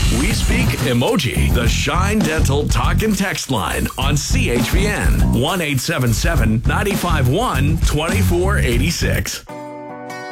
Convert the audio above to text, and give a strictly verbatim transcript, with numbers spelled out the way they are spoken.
We speak emoji. The Shine Dental Talk and Text line on C H V N one eight seven seven, nine five one, two four eight six.